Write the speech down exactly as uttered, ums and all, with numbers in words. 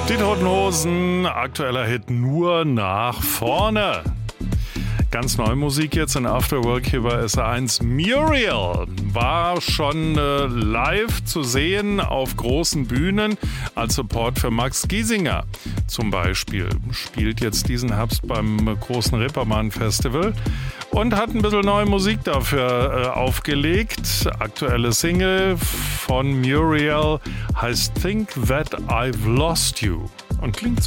Die Toten Hosen, aktueller Hit Nur nach vorne. Ganz neue Musik jetzt in Afterwork hier bei S R eins. Muriel war schon äh, live zu sehen auf großen Bühnen als Support für Max Giesinger zum Beispiel. Spielt jetzt diesen Herbst beim großen Reeperbahn Festival und hat ein bisschen neue Musik dafür äh, aufgelegt. Aktuelle Single von Muriel heißt Think That I've Lost You und klingt so.